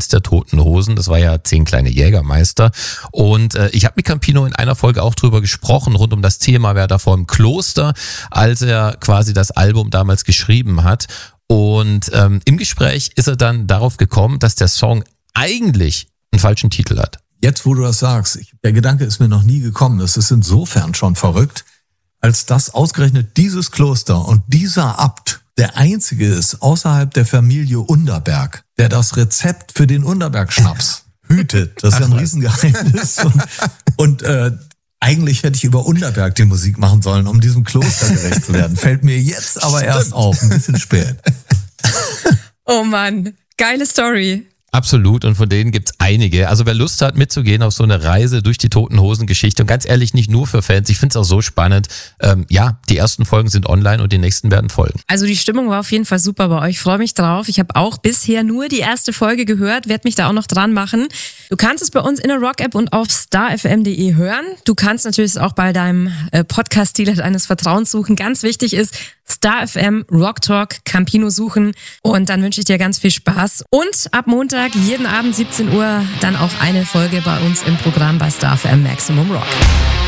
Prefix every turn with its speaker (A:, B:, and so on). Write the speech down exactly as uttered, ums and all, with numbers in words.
A: Fans der Toten Hosen. Das war ja Zehn kleine Jägermeister. Und äh, ich habe mit Campino in einer Folge auch drüber gesprochen, rund um das Thema, wer da vor im Kloster, als er quasi das Album damals geschrieben hat. Und ähm, im Gespräch ist er dann darauf gekommen, dass der Song eigentlich einen falschen Titel hat.
B: Jetzt, wo du das sagst, ich, der Gedanke ist mir noch nie gekommen. Das ist insofern schon verrückt, als dass ausgerechnet dieses Kloster und dieser Abt der einzige ist außerhalb der Familie Underberg, der das Rezept für den Underberg-Schnaps hütet. Das ist ja ein Riesengeheimnis. Und, und äh, eigentlich hätte ich über Underberg die Musik machen sollen, um diesem Kloster gerecht zu werden. Fällt mir jetzt aber Stimmt. erst auf, ein bisschen spät.
C: Oh Mann, geile Story.
A: Absolut, und von denen gibt's einige. Also wer Lust hat mitzugehen auf so eine Reise durch die Toten Hosen Geschichte, und ganz ehrlich, nicht nur für Fans, ich find's auch so spannend. Ähm, ja, die ersten Folgen sind online und die nächsten werden folgen.
C: Also die Stimmung war auf jeden Fall super bei euch, ich freue mich drauf. Ich habe auch bisher nur die erste Folge gehört, werde mich da auch noch dran machen. Du kannst es bei uns in der Rock-App und auf star f m punkt d e hören. Du kannst natürlich auch bei deinem äh, Podcast-Dealer deines Vertrauens suchen. Ganz wichtig ist, Star F M, Rock Talk, Campino suchen, und dann wünsche ich dir ganz viel Spaß. Und ab Montag, jeden Abend siebzehn Uhr, dann auch eine Folge bei uns im Programm bei Star F M Maximum Rock.